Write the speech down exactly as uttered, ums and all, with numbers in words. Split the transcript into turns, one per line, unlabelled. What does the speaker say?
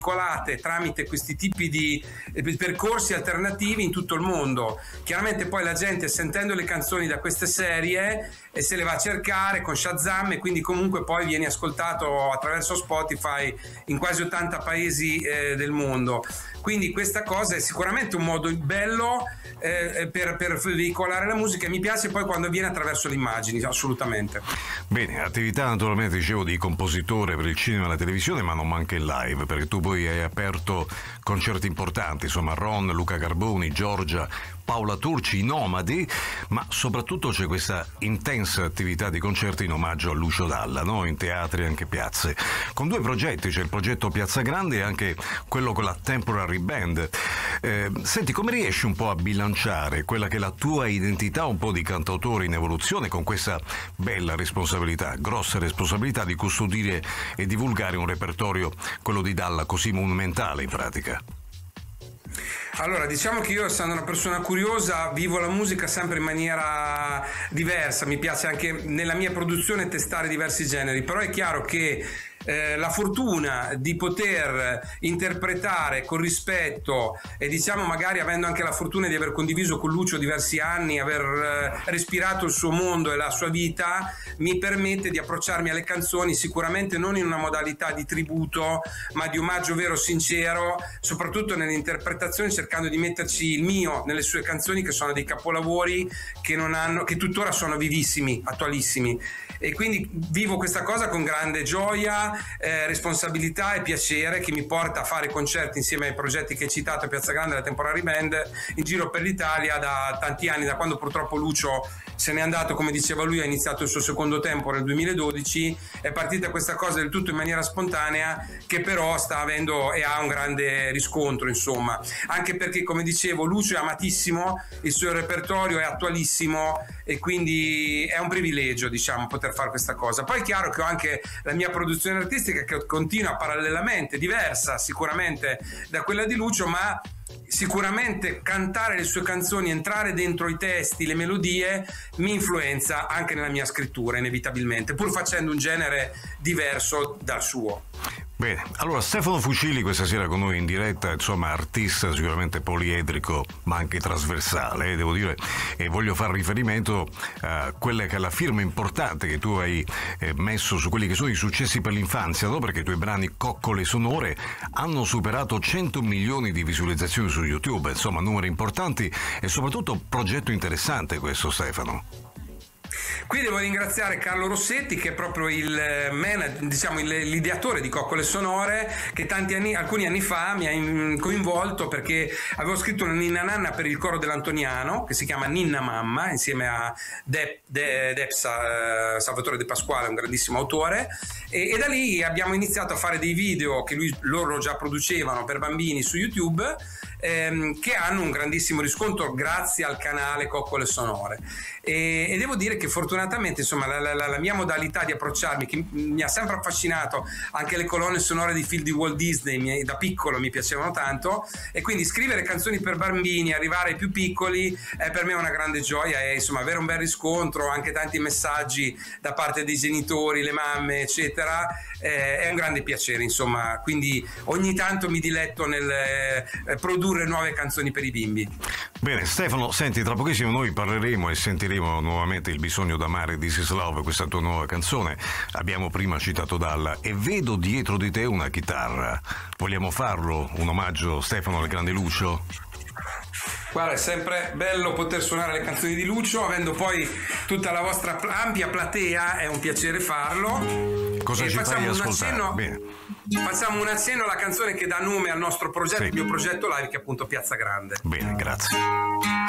veicolate tramite questi tipi di percorsi alternativi in tutto il mondo. Chiaramente poi la gente, sentendo le canzoni da queste serie, e se le va a cercare con Shazam, e quindi comunque poi viene ascoltato attraverso Spotify in quasi ottanta paesi eh, del mondo. Quindi questa cosa è sicuramente un modo bello eh, per, per veicolare la musica, e mi piace poi quando viene attraverso le immagini, assolutamente.
Bene, attività naturalmente, dicevo, di compositore per il cinema e la televisione, ma non manca il live, perché tu poi hai aperto concerti importanti, insomma Ron, Luca Carboni, Giorgia, Paola Turci, i Nomadi, ma soprattutto c'è questa intensa attività di concerti in omaggio a Lucio Dalla, no? In teatri e anche piazze, con due progetti, c'è il progetto Piazza Grande e anche quello con la Temporary Band. Eh, senti, come riesci un po' a bilanciare quella che è la tua identità un po' di cantautore in evoluzione con questa bella responsabilità, grossa responsabilità di custodire e divulgare un repertorio, quello di Dalla, così monumentale in pratica?
Allora, diciamo che io, essendo una persona curiosa, vivo la musica sempre in maniera diversa. Mi piace anche nella mia produzione testare diversi generi, però è chiaro che Eh, la fortuna di poter interpretare con rispetto, e diciamo magari avendo anche la fortuna di aver condiviso con Lucio diversi anni, aver eh, respirato il suo mondo e la sua vita, mi permette di approcciarmi alle canzoni sicuramente non in una modalità di tributo, ma di omaggio vero, sincero, soprattutto nell'interpretazione, cercando di metterci il mio nelle sue canzoni, che sono dei capolavori che non hanno, che tuttora sono vivissimi, attualissimi. E quindi vivo questa cosa con grande gioia, eh, responsabilità e piacere, che mi porta a fare concerti insieme ai progetti che hai citato, Piazza Grande e la Temporary Band, in giro per l'Italia da tanti anni, da quando purtroppo Lucio se n'è andato. Come diceva lui, ha iniziato il suo secondo tempo nel duemiladodici, è partita questa cosa del tutto in maniera spontanea, che però sta avendo e ha un grande riscontro, insomma, anche perché, come dicevo, Lucio è amatissimo, il suo repertorio è attualissimo, e quindi è un privilegio, diciamo, poter fare questa cosa. Poi è chiaro che ho anche la mia produzione artistica, che continua parallelamente, diversa sicuramente da quella di Lucio, ma sicuramente cantare le sue canzoni, entrare dentro i testi, le melodie, mi influenza anche nella mia scrittura, inevitabilmente, pur facendo un genere diverso dal suo.
Bene, allora Stefano Fucili questa sera con noi in diretta, insomma artista sicuramente poliedrico ma anche trasversale, eh, devo dire, e voglio fare riferimento a quella che è la firma importante che tu hai eh, messo su quelli che sono i successi per l'infanzia, no? Perché i tuoi brani Coccole Sonore hanno superato cento milioni di visualizzazioni su YouTube, insomma numeri importanti e soprattutto progetto interessante questo, Stefano.
Qui devo ringraziare Carlo Rossetti, che è proprio il manager, diciamo il, l'ideatore di Coccole Sonore, che tanti anni, alcuni anni fa mi ha coinvolto, perché avevo scritto una ninna nanna per il coro dell'Antoniano che si chiama Ninna Mamma, insieme a De, De, Depsa, eh, Salvatore De Pasquale, un grandissimo autore, e, e da lì abbiamo iniziato a fare dei video che lui, loro già producevano per bambini su YouTube, ehm, che hanno un grandissimo riscontro grazie al canale Coccole Sonore, e, e devo dire che fortunatamente, insomma, la, la, la mia modalità di approcciarmi, che mi ha sempre affascinato, anche le colonne sonore di film di Walt Disney mi, da piccolo mi piacevano tanto, e quindi scrivere canzoni per bambini, arrivare ai più piccoli, è per me una grande gioia, e insomma avere un bel riscontro, anche tanti messaggi da parte dei genitori, le mamme eccetera, eh, è un grande piacere, insomma, quindi ogni tanto mi diletto nel eh, produrre nuove canzoni per i bimbi.
Bene Stefano, senti, tra pochissimo noi parleremo e sentiremo nuovamente Il bisogno d'amare, This is Love, questa tua nuova canzone. Abbiamo prima citato Dalla e vedo dietro di te una chitarra. Vogliamo farlo? Un omaggio, Stefano, al grande Lucio?
Guarda, è sempre bello poter suonare le canzoni di Lucio, avendo poi tutta la vostra ampia platea, è un piacere farlo.
Cosa
e
ci fai ascoltare?
Accenno,
Bene.
Facciamo un accenno alla canzone che dà nome al nostro progetto, sì. Il mio progetto live, che è appunto Piazza Grande.
Bene, grazie.